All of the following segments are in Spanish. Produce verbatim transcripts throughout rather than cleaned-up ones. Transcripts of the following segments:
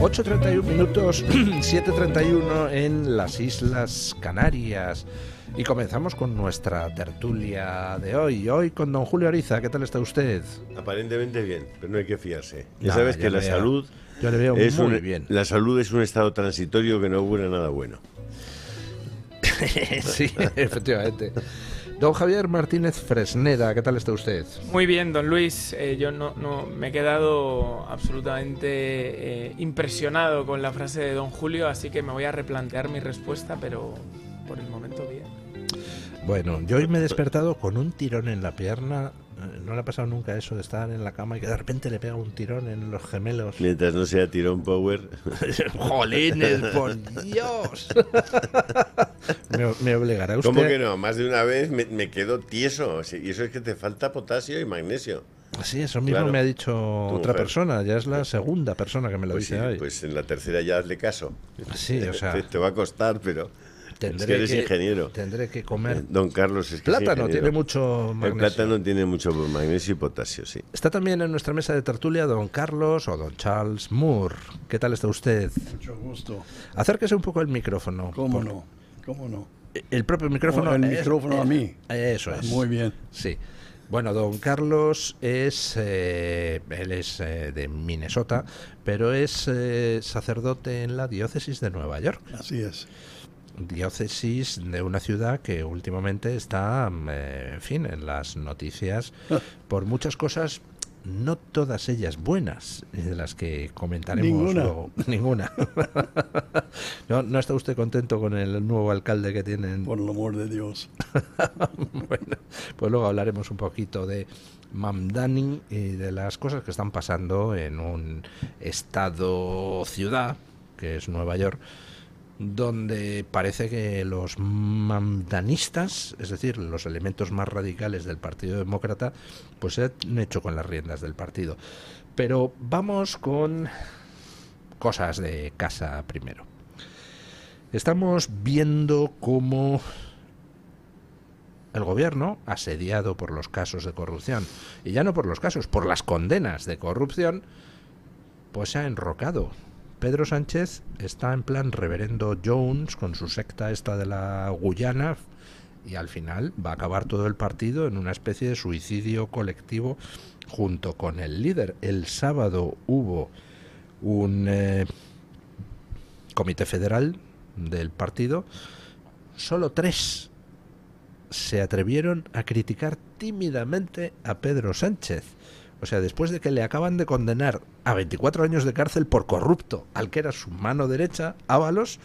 ocho treinta y uno minutos, siete treinta y uno en las Islas Canarias. Y comenzamos con nuestra tertulia de hoy. Hoy con don Julio Ariza. ¿Qué tal está usted? Aparentemente bien, pero no hay que fiarse. Ya No, sabes ya que la veo, salud yo le veo es muy un, bien. La salud es un estado transitorio que no augura nada bueno. Sí, efectivamente. Don Javier Martínez Fresneda, ¿qué tal está usted? Muy bien, don Luis. Eh, yo no, no me he quedado absolutamente eh, impresionado con la frase de don Julio, así que me voy a replantear mi respuesta, pero por el momento bien. Bueno, yo hoy me he despertado con un tirón en la pierna. No le ha pasado nunca eso de estar en la cama y que de repente le pega un tirón en los gemelos. Mientras no sea tirón power. ¡Jolines, por Dios! me, me obligará usted... ¿Cómo que no? Más de una vez me, me quedo tieso. Y eso es que te falta potasio y magnesio. Sí, eso mismo Claro. me ha dicho Tu otra mujer. persona. Ya es la segunda persona que me lo Pues, dice sí, hoy. pues en la tercera ya hazle caso. Sí, o sea... Te, te va a costar, pero... Tendré es que eres que, ingeniero. Tendré que comer... Don Carlos es que Plátano, es tiene mucho magnesio. El plátano tiene mucho magnesio y potasio, sí. Está también en nuestra mesa de tertulia don Carlos o don Charles Moore. ¿Qué tal está usted? Mucho gusto. Acérquese un poco el micrófono. ¿Cómo por- no? ¿Cómo no? El propio micrófono. Oh, el es- micrófono a mí. Eso es. Muy bien. Sí. Bueno, don Carlos es, eh, él es eh, de Minnesota, pero es eh, sacerdote en la diócesis de Nueva York. Así es. Diócesis de una ciudad que últimamente está, eh, en fin, en las noticias por muchas cosas, no todas ellas buenas, y de las que comentaremos Ninguna. luego. Ninguna. ¿No, ¿No está usted contento con el nuevo alcalde que tienen? Por el amor de Dios. Bueno, pues luego hablaremos un poquito de Mamdani y de las cosas que están pasando en un estado-ciudad, que es Nueva York, donde parece que los mamdanistas, es decir, los elementos más radicales del Partido Demócrata, pues se han hecho con las riendas del partido. Pero vamos con cosas de casa primero. Estamos viendo cómo el gobierno, asediado por los casos de corrupción, y ya no por los casos, por las condenas de corrupción, pues se ha enrocado. Pedro Sánchez está en plan reverendo Jones con su secta esta de la Guyana y al final va a acabar todo el partido en una especie de suicidio colectivo junto con el líder. El sábado hubo un eh, comité federal del partido. Solo tres se atrevieron a criticar tímidamente a Pedro Sánchez. O sea, después de que le acaban de condenar a veinticuatro años de cárcel por corrupto al que era su mano derecha, Ábalos,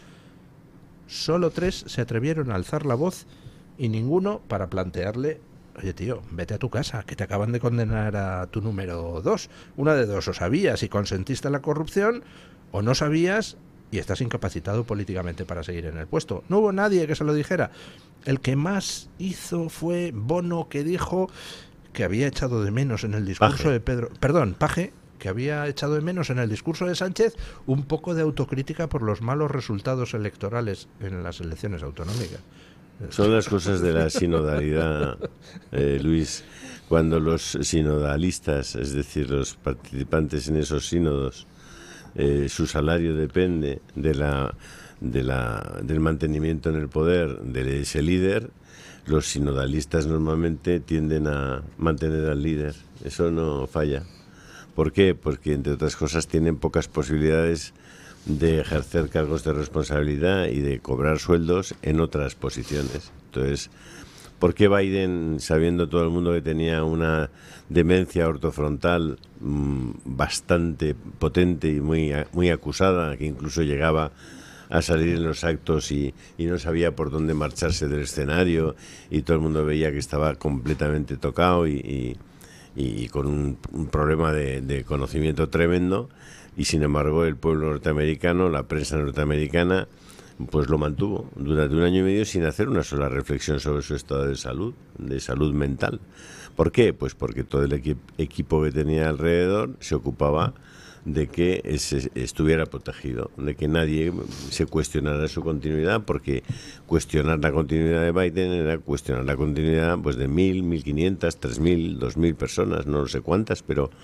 solo tres se atrevieron a alzar la voz y ninguno para plantearle: oye tío, vete a tu casa, que te acaban de condenar a tu número dos. Una de dos, o sabías y consentiste a la corrupción, o no sabías y estás incapacitado políticamente para seguir en el puesto. No hubo nadie que se lo dijera. El que más hizo fue Bono, que dijo que había echado de menos en el discurso Paje. de Pedro... Perdón, Paje, que había echado de menos en el discurso de Sánchez un poco de autocrítica por los malos resultados electorales en las elecciones autonómicas. Son las cosas de la sinodalidad, eh, Luis. Cuando los sinodalistas, es decir, los participantes en esos sínodos, eh, su salario depende de la, de la, del mantenimiento en el poder de ese líder, los sinodalistas normalmente tienden a mantener al líder. Eso no falla. ¿Por qué? Porque, entre otras cosas, tienen pocas posibilidades de ejercer cargos de responsabilidad y de cobrar sueldos en otras posiciones. Entonces, ¿por qué Biden, sabiendo todo el mundo que tenía una demencia ortofrontal mmm, bastante potente y muy, muy acusada, que incluso llegaba a salir en los actos y, y no sabía por dónde marcharse del escenario y todo el mundo veía que estaba completamente tocado y, y, y con un, un problema de, de conocimiento tremendo, y sin embargo el pueblo norteamericano, la prensa norteamericana, pues lo mantuvo durante un año y medio sin hacer una sola reflexión sobre su estado de salud, de salud mental. ¿Por qué? Pues porque todo el equi- equipo que tenía alrededor se ocupaba de que ese estuviera protegido, de que nadie se cuestionara su continuidad, porque cuestionar la continuidad de Biden era cuestionar la continuidad pues de mil, mil quinientas, tres mil, dos mil personas, no sé cuántas, pero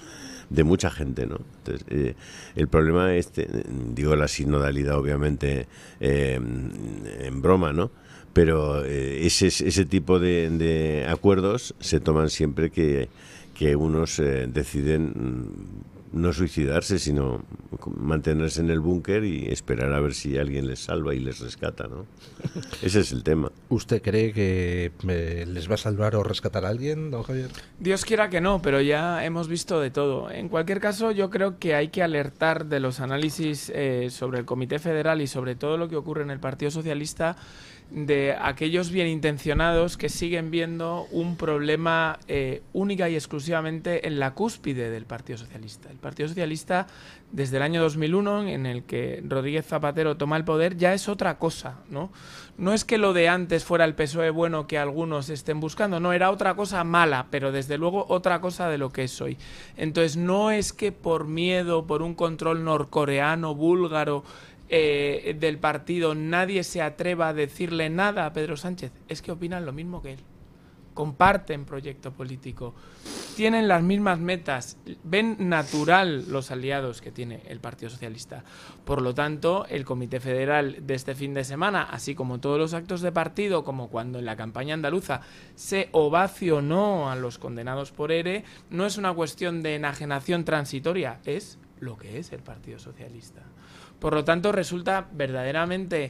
de mucha gente, ¿no? Entonces, eh, el problema es, digo, la sinodalidad obviamente eh, en broma, ¿no? Pero eh, ese, ese tipo de, de acuerdos se toman siempre que, que unos eh, deciden no suicidarse, sino mantenerse en el búnker y esperar a ver si alguien les salva y les rescata, ¿no? Ese es el tema. ¿Usted cree que eh, les va a salvar o rescatar a alguien, don Javier? Dios quiera que no, pero ya hemos visto de todo. En cualquier caso, yo creo que hay que alertar de los análisis eh, sobre el Comité Federal y sobre todo lo que ocurre en el Partido Socialista, de aquellos bien intencionados que siguen viendo un problema eh, única y exclusivamente en la cúspide del Partido Socialista. El Partido Socialista, desde el año dos mil uno, en el que Rodríguez Zapatero toma el poder, ya es otra cosa, ¿no? No es que lo de antes fuera el P S O E bueno que algunos estén buscando, no, era otra cosa mala, pero desde luego otra cosa de lo que es hoy. Entonces no es que por miedo, por un control norcoreano, búlgaro, Eh, del partido, nadie se atreva a decirle nada a Pedro Sánchez. Es que opinan lo mismo que él, comparten proyecto político, tienen las mismas metas, ven natural los aliados que tiene el Partido Socialista. Por lo tanto, el Comité Federal de este fin de semana, así como todos los actos de partido, como cuando en la campaña andaluza se ovacionó a los condenados por E R E, no es una cuestión de enajenación transitoria, es lo que es el Partido Socialista. Por lo tanto, resulta verdaderamente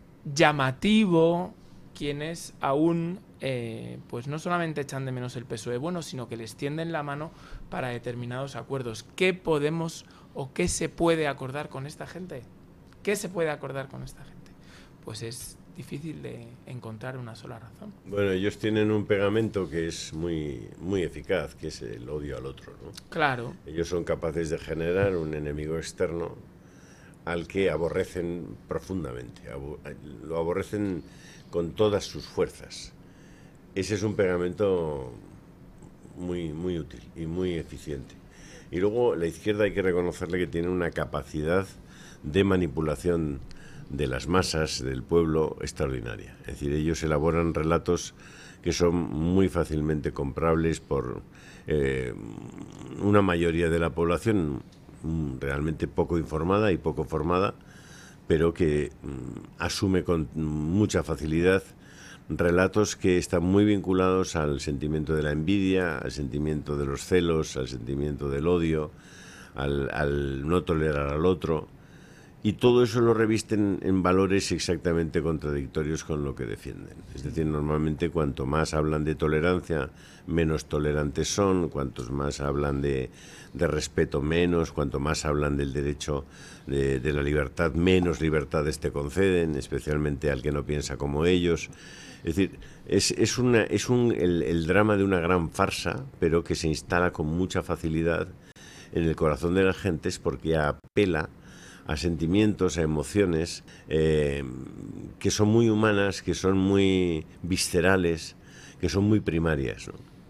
llamativo quienes aún, eh, pues no solamente echan de menos el P S O E bueno, sino que les tienden la mano para determinados acuerdos. ¿Qué podemos o qué se puede acordar con esta gente? ¿Qué se puede acordar con esta gente? Pues es difícil de encontrar una sola razón. Bueno, ellos tienen un pegamento que es muy, muy eficaz, que es el odio al otro, ¿no? Claro. Ellos son capaces de generar un enemigo externo al que aborrecen profundamente, lo aborrecen con todas sus fuerzas. Ese es un pegamento muy, muy útil y muy eficiente. Y luego la izquierda hay que reconocerle que tiene una capacidad de manipulación de las masas, del pueblo, extraordinaria. Es decir, ellos elaboran relatos que son muy fácilmente comprables por eh, una mayoría de la población realmente poco informada y poco formada, pero que mm, asume con mucha facilidad relatos que están muy vinculados al sentimiento de la envidia, al sentimiento de los celos, al sentimiento del odio, al, al no tolerar al otro, y todo eso lo revisten en valores exactamente contradictorios con lo que defienden. Es decir, normalmente cuanto más hablan de tolerancia, menos tolerantes son, cuantos más hablan de, de respeto, menos, cuanto más hablan del derecho de, de la libertad, menos libertades te conceden, especialmente al que no piensa como ellos. Es decir, es, es, una, es un, el, el drama de una gran farsa, pero que se instala con mucha facilidad en el corazón de las gentes porque apela a sentimientos, a emociones eh, que son muy humanas, que son muy viscerales, que son muy primarias, ¿no?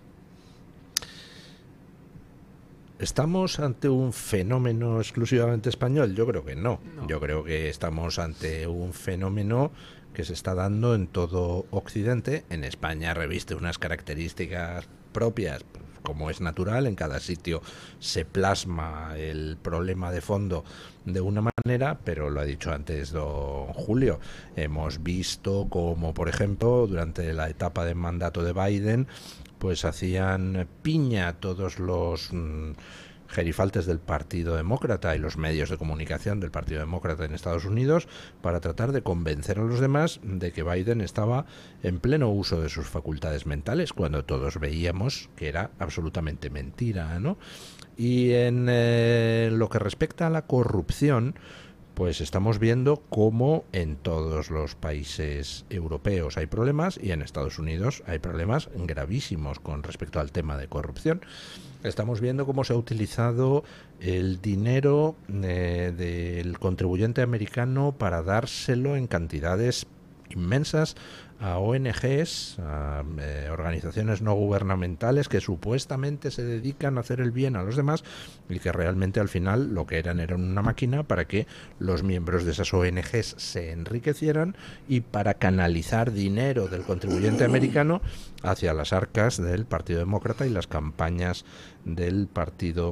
¿Estamos ante un fenómeno exclusivamente español? Yo creo que no. no. Yo creo que estamos ante un fenómeno que se está dando en todo Occidente. En España reviste unas características propias, como es natural, en cada sitio se plasma el problema de fondo de una manera, pero lo ha dicho antes don Julio, hemos visto como, por ejemplo, durante la etapa de mandato de Biden, pues hacían piña todos los mmm, gerifaltes del Partido Demócrata y los medios de comunicación del Partido Demócrata en Estados Unidos para tratar de convencer a los demás de que Biden estaba en pleno uso de sus facultades mentales, cuando todos veíamos que era absolutamente mentira, ¿no? Y en eh, lo que respecta a la corrupción, pues estamos viendo cómo en todos los países europeos hay problemas y en Estados Unidos hay problemas gravísimos con respecto al tema de corrupción. Estamos viendo cómo se ha utilizado el dinero eh, del contribuyente americano para dárselo en cantidades inmensas a O N Ges, a eh, organizaciones no gubernamentales que supuestamente se dedican a hacer el bien a los demás y que realmente al final lo que eran era una máquina para que los miembros de esas O N Ges se enriquecieran y para canalizar dinero del contribuyente americano hacia las arcas del Partido Demócrata y las campañas del Partido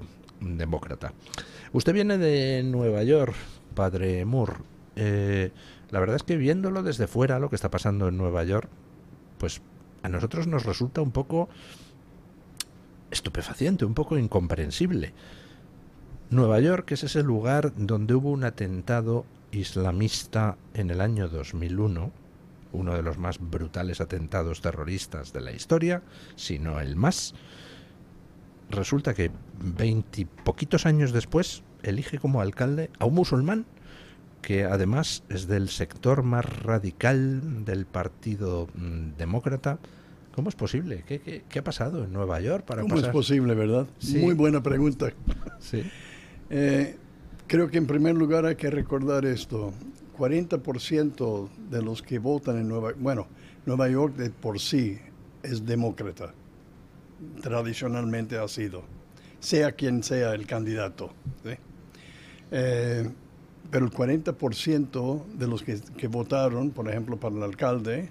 demócrata. Usted viene de Nueva York, padre Moore. Eh, la verdad es que viéndolo desde fuera, lo que está pasando en Nueva York, pues a nosotros nos resulta un poco estupefaciente, un poco incomprensible. Nueva York es ese lugar donde hubo un atentado islamista en el año dos mil uno, uno de los más brutales atentados terroristas de la historia, si no el más. Resulta que veinte poquitos años después elige como alcalde a un musulmán que además es del sector más radical del Partido mm, Demócrata. ¿Cómo es posible? ¿Qué, qué, qué ha pasado en Nueva York para ¿Cómo pasar? es posible, verdad? Sí. Muy buena pregunta. Sí. Eh, creo que en primer lugar hay que recordar esto. cuarenta por ciento de los que votan en Nueva York, bueno, Nueva York de por sí es demócrata. Tradicionalmente ha sido. Sea quien sea el candidato. ¿Sí? Eh, pero el cuarenta por ciento de los que, que votaron, por ejemplo, para el alcalde,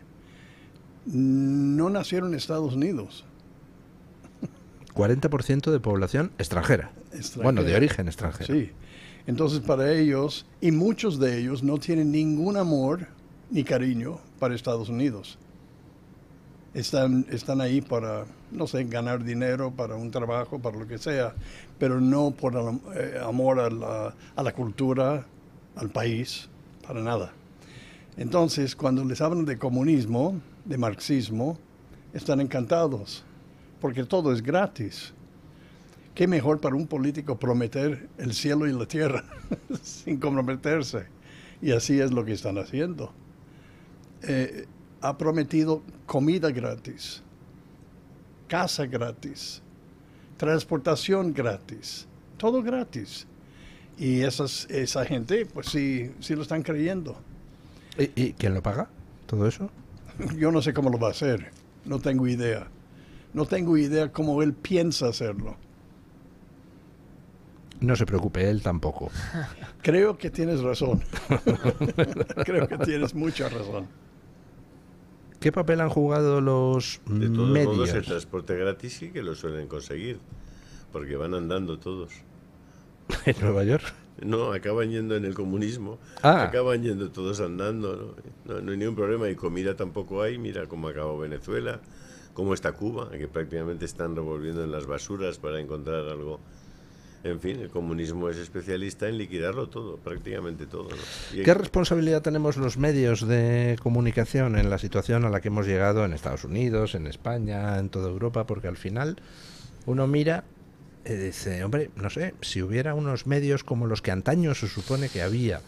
no nacieron en Estados Unidos. cuarenta por ciento de población extranjera. Extranjera. Bueno, de origen extranjero. Sí. Entonces, para ellos, y muchos de ellos no tienen ningún amor ni cariño para Estados Unidos. Están, están ahí para, no sé, ganar dinero, para un trabajo, para lo que sea, pero no por el, eh, amor a la, a la cultura, al país, para nada. Entonces, cuando les hablan de comunismo, de marxismo, están encantados, porque todo es gratis. ¿Qué mejor para un político prometer el cielo y la tierra sin comprometerse? Y así es lo que están haciendo. Eh, ha prometido comida gratis, casa gratis, transportación gratis, todo gratis. Y esas, esa gente, pues sí, sí lo están creyendo. ¿Y, y quién lo paga todo eso? Yo no sé cómo lo va a hacer, no tengo idea. No tengo idea cómo él piensa hacerlo. No se preocupe, él tampoco. Creo que tienes razón. Creo que tienes mucha razón. ¿Qué papel han jugado los De todos medios? modos, el transporte gratis sí que lo suelen conseguir, porque van andando todos. ¿En Nueva York? No, acaban yendo en el comunismo, Ah. acaban yendo todos andando, ¿no? No, no hay ningún problema, y comida tampoco hay. Mira cómo acabó Venezuela, cómo está Cuba, que prácticamente están revolviendo en las basuras para encontrar algo. En fin, el comunismo es especialista en liquidarlo todo, prácticamente todo, ¿no? Y ¿Qué responsabilidad tenemos los medios de comunicación en la situación a la que hemos llegado en Estados Unidos, en España, en toda Europa? Porque al final uno mira y dice, hombre, no sé, si hubiera unos medios como los que antaño se supone que había,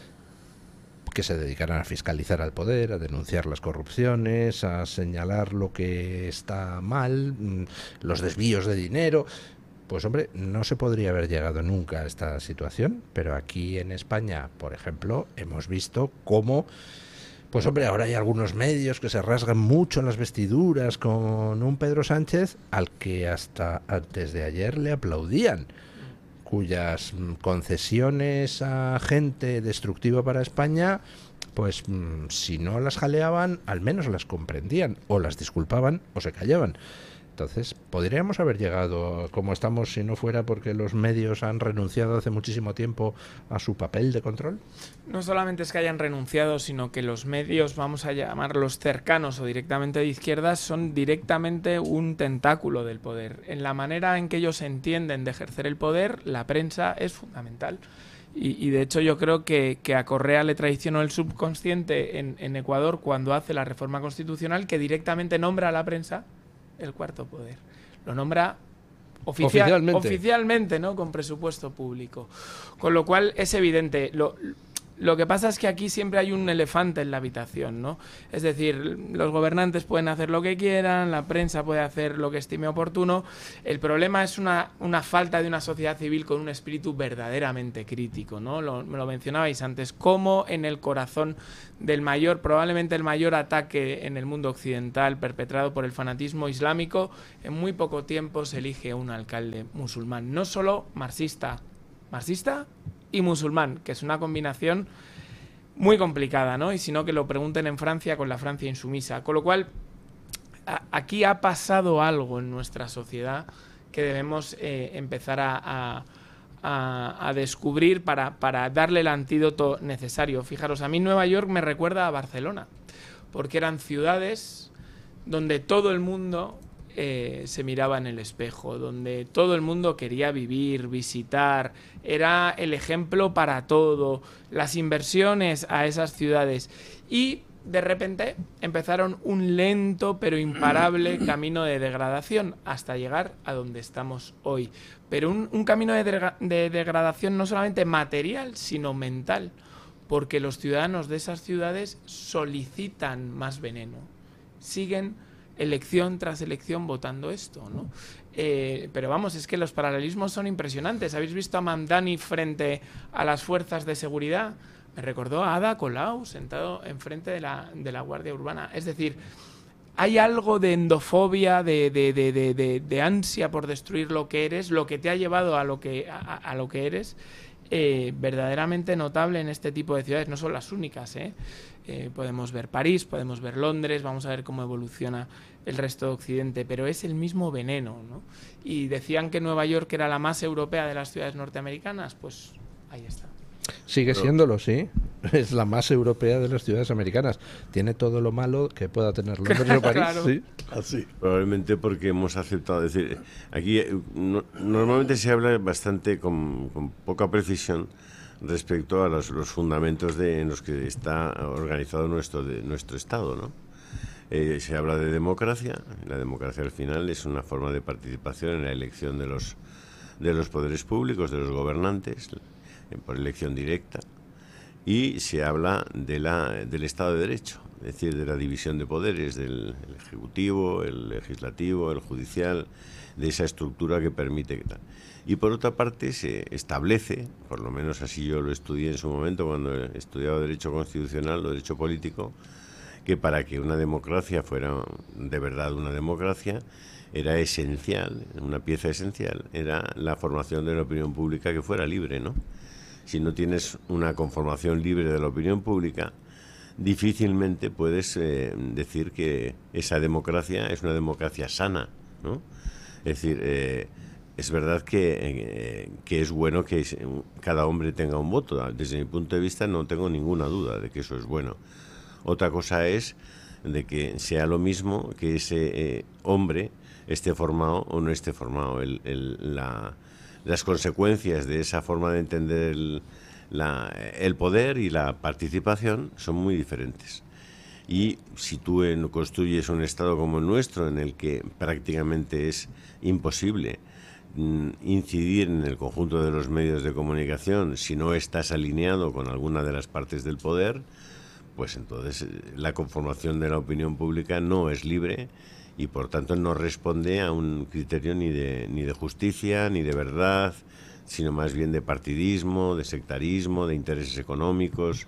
que se dedicaran a fiscalizar al poder, a denunciar las corrupciones, a señalar lo que está mal, los desvíos de dinero, pues hombre, no se podría haber llegado nunca a esta situación. Pero aquí en España, por ejemplo, hemos visto cómo, pues hombre, ahora hay algunos medios que se rasgan mucho las vestiduras con un Pedro Sánchez al que hasta antes de ayer le aplaudían, cuyas concesiones a gente destructiva para España, pues si no las jaleaban, al menos las comprendían, o las disculpaban o se callaban. Entonces, ¿podríamos haber llegado como estamos si no fuera porque los medios han renunciado hace muchísimo tiempo a su papel de control? No solamente es que hayan renunciado, sino que los medios, vamos a llamarlos cercanos o directamente de izquierdas, son directamente un tentáculo del poder. En la manera en que ellos entienden de ejercer el poder, la prensa es fundamental. Y, y de hecho yo creo que, que a Correa le traicionó el subconsciente en, en Ecuador cuando hace la reforma constitucional, que directamente nombra a la prensa el cuarto poder. Lo nombra oficial, oficialmente. oficialmente, ¿no? Con presupuesto público. Con lo cual es evidente. Lo, lo que pasa es que aquí siempre hay un elefante en la habitación, ¿no? Es decir, los gobernantes pueden hacer lo que quieran, la prensa puede hacer lo que estime oportuno. El problema es una, una falta de una sociedad civil con un espíritu verdaderamente crítico, ¿no? Lo, me lo mencionabais antes. Cómo en el corazón del mayor, probablemente el mayor ataque en el mundo occidental perpetrado por el fanatismo islámico, en muy poco tiempo se elige un alcalde musulmán, no solo marxista, marxista y musulmán, que es una combinación muy complicada, ¿no? Y si no, que lo pregunten en Francia con la Francia insumisa. Con lo cual, a, aquí ha pasado algo en nuestra sociedad que debemos eh, empezar a, a a, a descubrir para, para darle el antídoto necesario. Fijaros, a mí Nueva York me recuerda a Barcelona, porque eran ciudades donde todo el mundo eh, se miraba en el espejo, donde todo el mundo quería vivir, visitar, era el ejemplo para todo, las inversiones a esas ciudades. Y de repente empezaron un lento pero imparable camino de degradación hasta llegar a donde estamos hoy. Pero un, un camino de, de degradación no solamente material, sino mental, porque los ciudadanos de esas ciudades solicitan más veneno. Siguen elección tras elección votando esto, ¿no? Eh, pero vamos, es que los paralelismos son impresionantes. ¿Habéis visto a Mamdani frente a las fuerzas de seguridad? Me recordó a Ada Colau sentado enfrente de la, de la Guardia Urbana. Es decir, hay algo de endofobia, de, de, de, de, de, de ansia por destruir lo que eres, lo que te ha llevado a lo que, a, a lo que eres, eh, verdaderamente notable en este tipo de ciudades. No son las únicas, ¿eh? Eh, podemos ver París, podemos ver Londres, vamos a ver cómo evoluciona el resto de Occidente, pero es el mismo veneno, ¿no? Y decían que Nueva York era la más europea de las ciudades norteamericanas, pues ahí está. Sigue siéndolo, sí. Es la más europea de las ciudades americanas. Tiene todo lo malo que pueda tener Londres o París. Claro. Sí. Así. Probablemente porque hemos aceptado, decir, aquí eh, no, normalmente se habla bastante con, con poca precisión respecto a los, los fundamentos de, en los que está organizado nuestro, de, nuestro Estado, ¿no? Eh, se habla de democracia. La democracia al final es una forma de participación en la elección de los, de los poderes públicos, de los gobernantes, por elección directa, y se habla de la, del Estado de Derecho, es decir, de la división de poderes del el Ejecutivo, el Legislativo, el Judicial, de esa estructura que permite que tal. Y por otra parte se establece, por lo menos así yo lo estudié en su momento cuando estudiaba Derecho Constitucional o Derecho Político, que para que una democracia fuera de verdad una democracia, era esencial, una pieza esencial, era la formación de la opinión pública que fuera libre, ¿no? Si no tienes una conformación libre de la opinión pública, difícilmente puedes eh, decir que esa democracia es una democracia sana, ¿no? Es decir, eh, es verdad que, eh, que es bueno que cada hombre tenga un voto. Desde mi punto de vista no tengo ninguna duda de que eso es bueno. Otra cosa es de que sea lo mismo que ese eh, hombre esté formado o no esté formado. El, el, la, las consecuencias de esa forma de entender el, la, el poder y la participación son muy diferentes. Y si tú en, construyes un Estado como el nuestro, en el que prácticamente es imposible mm, incidir en el conjunto de los medios de comunicación si no estás alineado con alguna de las partes del poder, pues entonces la conformación de la opinión pública no es libre y por tanto no responde a un criterio ni de, ni de justicia, ni de verdad, sino más bien de partidismo, de sectarismo, de intereses económicos.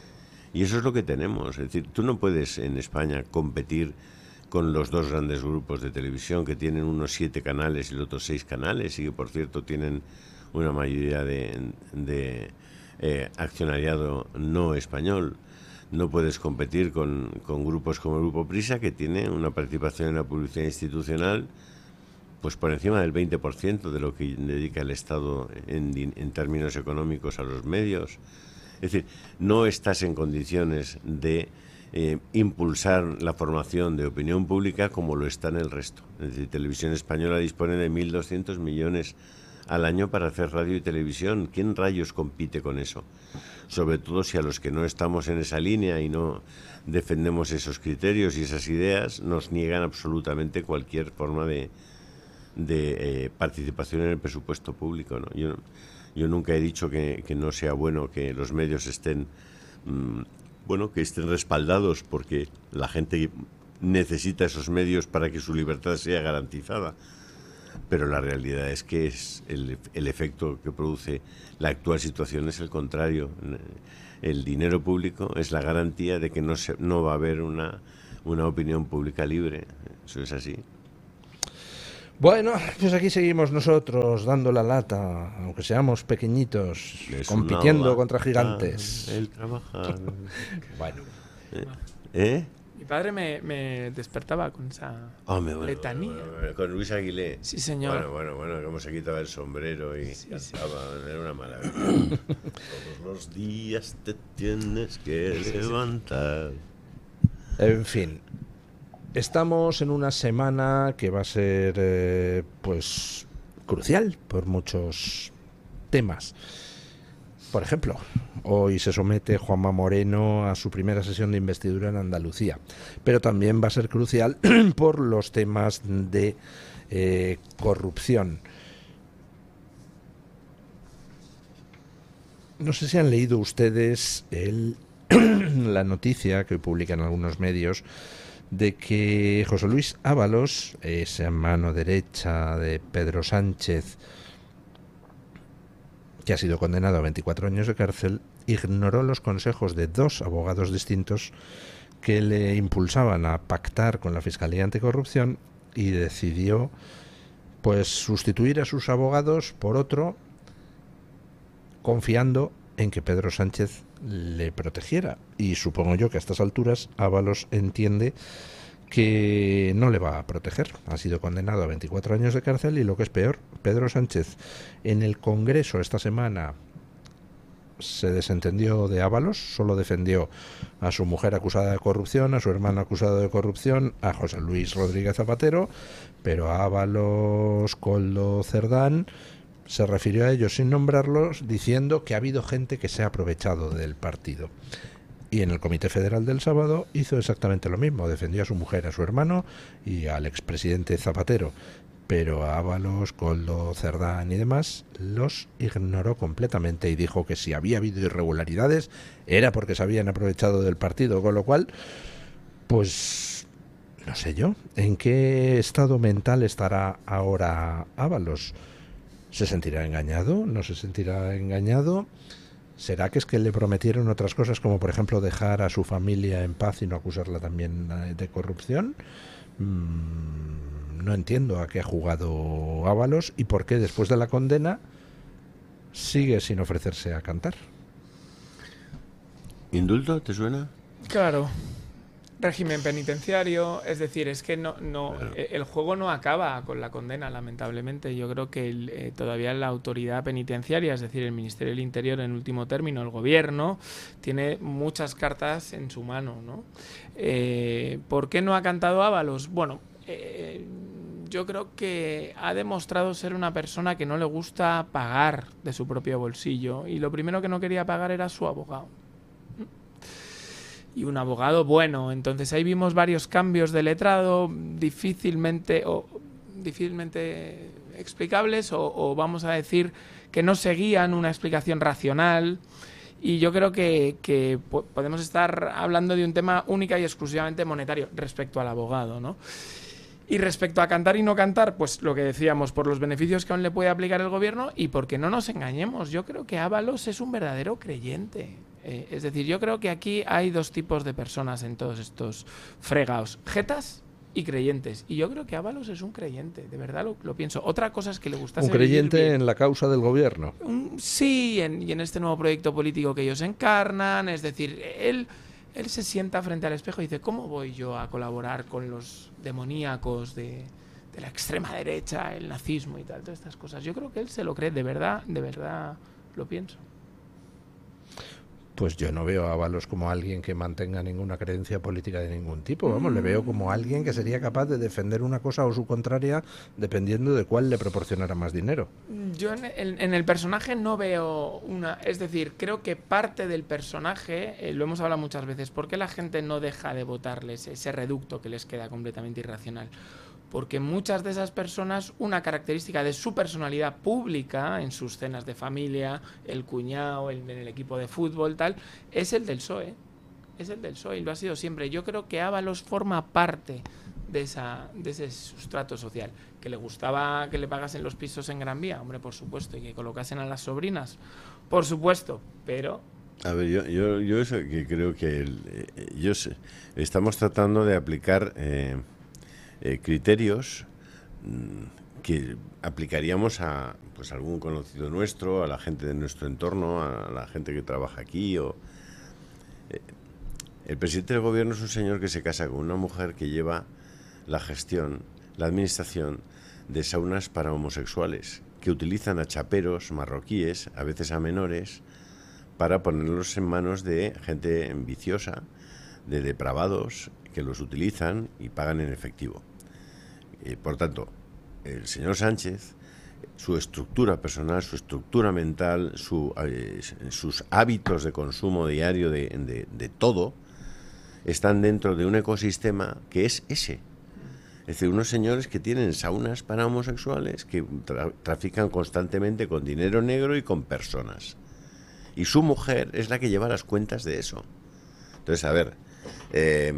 Y eso es lo que tenemos. Es decir, tú no puedes en España competir con los dos grandes grupos de televisión que tienen unos siete canales y los otros seis canales y que, por cierto, tienen una mayoría de, de eh, accionariado no español. No puedes competir con, con grupos como el Grupo Prisa, que tiene una participación en la publicidad institucional pues por encima del veinte por ciento de lo que dedica el Estado en, en términos económicos a los medios. Es decir, no estás en condiciones de eh, impulsar la formación de opinión pública como lo está en el resto. Es decir, Televisión Española dispone de mil doscientos millones al año para hacer radio y televisión. ¿Quién rayos compite con eso? Sobre todo si a los que no estamos en esa línea y no defendemos esos criterios y esas ideas nos niegan absolutamente cualquier forma de, de eh, participación en el presupuesto público, ¿no? Yo, yo nunca he dicho que, que no sea bueno que los medios estén mmm, bueno, que estén respaldados porque la gente necesita esos medios para que su libertad sea garantizada. Pero la realidad es que es el, el efecto que produce la actual situación es el contrario. El dinero público es la garantía de que no, se, no va a haber una, una opinión pública libre. Eso es así. Bueno, pues aquí seguimos nosotros dando la lata, aunque seamos pequeñitos, Es compitiendo lata, contra gigantes. El trabajar. Bueno. ¿Eh? Mi padre me, me despertaba con esa Hombre, bueno, letanía. bueno, bueno, con Luis Aguilé. Sí, señor. Bueno, bueno, bueno, cómo se quitaba el sombrero y Sí, cantaba, era una maravilla. Todos los días te tienes que levantar. En fin, estamos en una semana que va a ser, eh, pues, crucial por muchos temas. Por ejemplo, hoy se somete Juanma Moreno a su primera sesión de investidura en Andalucía, pero también va a ser crucial por los temas de eh, corrupción. No sé si han leído ustedes el, la noticia que hoy publican algunos medios de que José Luis Ábalos, esa mano derecha de Pedro Sánchez, que ha sido condenado a veinticuatro años de cárcel, ignoró los consejos de dos abogados distintos que le impulsaban a pactar con la Fiscalía Anticorrupción y decidió, pues, sustituir a sus abogados por otro, confiando en que Pedro Sánchez le protegiera. Y supongo yo que a estas alturas Ábalos entiende que no le va a proteger. Ha sido condenado a veinticuatro años de cárcel y, lo que es peor, Pedro Sánchez en el Congreso esta semana se desentendió de Ábalos, solo defendió a su mujer acusada de corrupción, a su hermano acusado de corrupción, a José Luis Rodríguez Zapatero, pero a Ábalos, Koldo, Cerdán se refirió a ellos sin nombrarlos, diciendo que ha habido gente que se ha aprovechado del partido. Y en el Comité Federal del sábado hizo exactamente lo mismo, defendió a su mujer, a su hermano y al expresidente Zapatero, pero a Ábalos, Koldo, Cerdán y demás los ignoró completamente y dijo que si había habido irregularidades era porque se habían aprovechado del partido, con lo cual, pues no sé yo, ¿en qué estado mental estará ahora Ábalos? ¿Se sentirá engañado? ¿No se sentirá engañado? ¿Será que es que le prometieron otras cosas, como por ejemplo dejar a su familia en paz y no acusarla también de corrupción? Mm, no entiendo a qué ha jugado Ábalos y por qué después de la condena sigue sin ofrecerse a cantar. ¿Indulto te suena? Claro. Régimen penitenciario, es decir, es que no, no, Claro. el juego no acaba con la condena, lamentablemente. Yo creo que el, eh, todavía la autoridad penitenciaria, es decir, el Ministerio del Interior en último término, el gobierno, tiene muchas cartas en su mano, ¿no? Eh, ¿Por qué no ha cantado Ábalos? Bueno, eh, yo creo que ha demostrado ser una persona que no le gusta pagar de su propio bolsillo y lo primero que no quería pagar era su abogado. Y un abogado bueno. Entonces ahí vimos varios cambios de letrado difícilmente o difícilmente explicables o, o vamos a decir que no seguían una explicación racional. Y yo creo que, que podemos estar hablando de un tema única y exclusivamente monetario respecto al abogado, ¿no? Y respecto a cantar y no cantar, pues lo que decíamos, por los beneficios que aún le puede aplicar el gobierno y porque no nos engañemos, yo creo que Ábalos es un verdadero creyente. Eh, es decir, yo creo que aquí hay dos tipos de personas en todos estos fregaos, jetas y creyentes. Y yo creo que Ábalos es un creyente, de verdad lo, lo pienso. Otra cosa es que le gustase Un creyente vivir bien. en la causa del gobierno. Un, sí, en, y en este nuevo proyecto político que ellos encarnan, es decir, él... Él se sienta frente al espejo y dice, ¿cómo voy yo a colaborar con los demoníacos de, de la extrema derecha, el nazismo y tal, todas estas cosas? Yo creo que él se lo cree, de verdad, de verdad lo pienso. Pues yo no veo a Ábalos como alguien que mantenga ninguna creencia política de ningún tipo. Vamos, mm. le veo como alguien que sería capaz de defender una cosa o su contraria dependiendo de cuál le proporcionara más dinero. Yo en el, en el personaje no veo una... Es decir, creo que parte del personaje, eh, lo hemos hablado muchas veces, ¿por qué la gente no deja de votarles ese reducto que les queda completamente irracional? Porque muchas de esas personas, una característica de su personalidad pública, en sus cenas de familia, el cuñado, el, en el equipo de fútbol, tal, es el del P S O E. Es el del P S O E y lo ha sido siempre. Yo creo que Ábalos forma parte de, esa, de ese sustrato social. ¿Que le gustaba que le pagasen los pisos en Gran Vía? Hombre, por supuesto. ¿Y que colocasen a las sobrinas? Por supuesto. Pero... A ver, yo, yo, yo eso que creo que el, eh, yo sé, estamos tratando de aplicar... Eh, Eh, criterios mmm, que aplicaríamos a pues algún conocido nuestro, a la gente de nuestro entorno, a la gente que trabaja aquí o eh, El presidente del gobierno es un señor que se casa con una mujer que lleva la gestión, la administración de saunas para homosexuales, que utilizan a chaperos marroquíes, a veces a menores, para ponerlos en manos de gente viciosa, de depravados, que los utilizan y pagan en efectivo. Eh, por tanto, el señor Sánchez, su estructura personal, su estructura mental, su, eh, sus hábitos de consumo diario de, de, de todo, están dentro de un ecosistema que es ese. Es decir, unos señores que tienen saunas para homosexuales, que tra trafican constantemente con dinero negro y con personas. Y su mujer es la que lleva las cuentas de eso. Entonces, a ver, eh,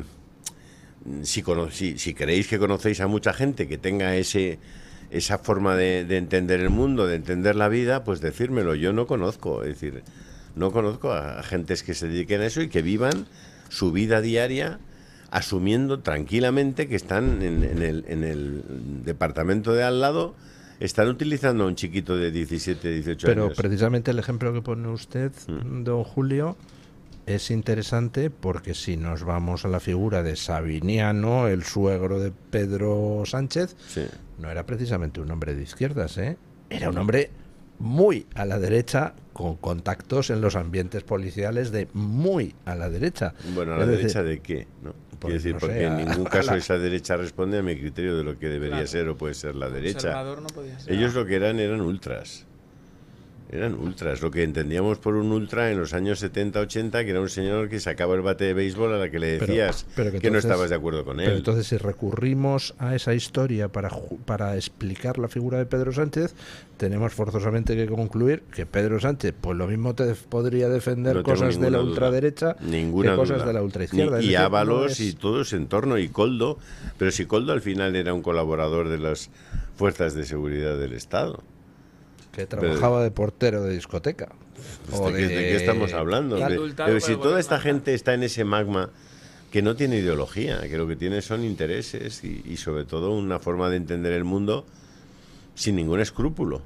si, si, si creéis que conocéis a mucha gente que tenga ese... esa forma de, de entender el mundo, de entender la vida, pues decírmelo. Yo no conozco, es decir, no conozco a gentes que se dediquen a eso y que vivan su vida diaria asumiendo tranquilamente que están en, en, el, en el departamento de al lado, están utilizando a un chiquito de diecisiete, dieciocho Pero años. Pero precisamente el ejemplo que pone usted, mm. don Julio, es interesante porque si nos vamos a la figura de Sabiniano, el suegro de Pedro Sánchez, sí. no era precisamente un hombre de izquierdas, ¿eh? Era un hombre muy a la derecha, con contactos en los ambientes policiales de muy a la derecha. Bueno, ¿a la es derecha decir, de qué? ¿No? Pues, Quiero decir, no porque sé, en ningún a, caso a la... esa derecha responde a mi criterio de lo que debería claro. ser o puede ser la derecha. No podía ser. Ellos lo que eran eran ultras. Eran ultras, lo que entendíamos por un ultra en los años setenta, ochenta, que era un señor que sacaba el bate de béisbol a la que le decías pero, pero que, que entonces, no estabas de acuerdo con él. Pero entonces, si recurrimos a esa historia para, para explicar la figura de Pedro Sánchez, tenemos forzosamente que concluir que Pedro Sánchez, pues lo mismo te podría defender no cosas de la duda, ultraderecha ninguna que cosas duda. de la ultraizquierda. Ni, y Ábalos no es... y todo ese entorno, y Koldo, pero si Koldo al final era un colaborador de las fuerzas de seguridad del Estado. Que trabajaba de portero de discoteca. O de, ¿De qué estamos hablando? De, de, si toda esta gente está en ese magma que no tiene ideología, que lo que tiene son intereses y, y sobre todo una forma de entender el mundo sin ningún escrúpulo.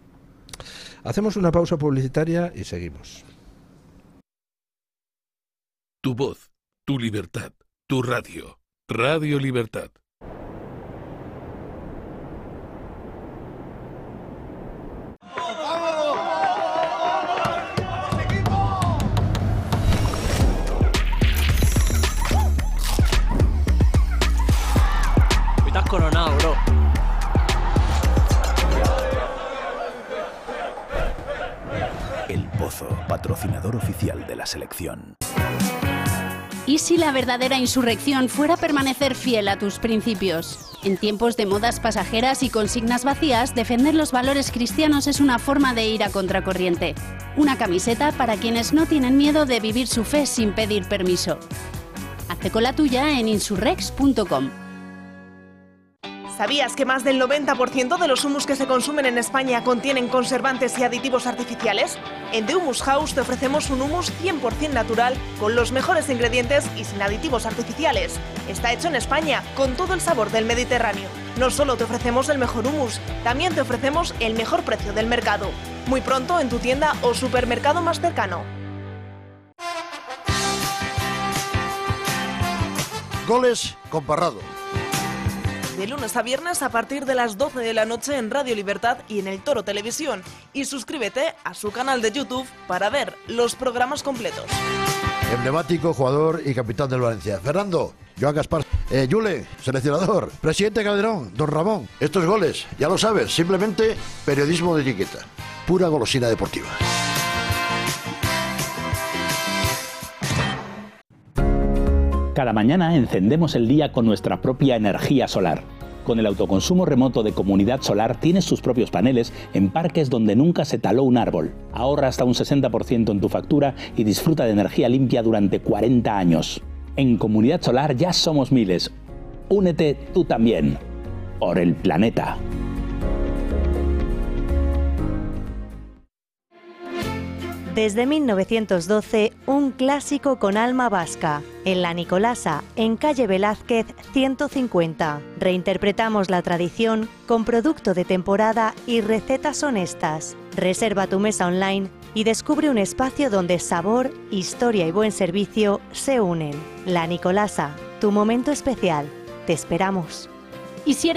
Hacemos una pausa publicitaria y seguimos. Tu voz, tu libertad, tu radio. Radio Libertad. Coronado, bro. El Pozo, patrocinador oficial de la selección. ¿Y si la verdadera insurrección fuera permanecer fiel a tus principios? En tiempos de modas pasajeras y consignas vacías, defender los valores cristianos es una forma de ir a contracorriente. Una camiseta para quienes no tienen miedo de vivir su fe sin pedir permiso. Hazte con la tuya en insurrex punto com. ¿Sabías que más del noventa por ciento de los humus que se consumen en España contienen conservantes y aditivos artificiales? En The Humus House te ofrecemos un humus cien por cien natural, con los mejores ingredientes y sin aditivos artificiales. Está hecho en España, con todo el sabor del Mediterráneo. No solo te ofrecemos el mejor humus, también te ofrecemos el mejor precio del mercado. Muy pronto en tu tienda o supermercado más cercano. Goles con Parrado. De lunes a viernes a partir de las doce de la noche en Radio Libertad y en El Toro Televisión. Y suscríbete a su canal de YouTube para ver los programas completos. Emblemático jugador y capitán del Valencia. Fernando, Joan Gaspar, eh, Yule, seleccionador, presidente Calderón, don Ramón. Estos goles, ya lo sabes, simplemente periodismo de etiqueta. Pura golosina deportiva. Cada mañana encendemos el día con nuestra propia energía solar. Con el autoconsumo remoto de Comunidad Solar tienes tus propios paneles en parques donde nunca se taló un árbol. Ahorra hasta un sesenta por ciento en tu factura y disfruta de energía limpia durante cuarenta años. En Comunidad Solar ya somos miles. Únete tú también. Por el planeta. Desde mil novecientos doce, un clásico con alma vasca. En La Nicolasa, en calle Velázquez ciento cincuenta. Reinterpretamos la tradición con producto de temporada y recetas honestas. Reserva tu mesa online y descubre un espacio donde sabor, historia y buen servicio se unen. La Nicolasa, tu momento especial. Te esperamos. Y si eres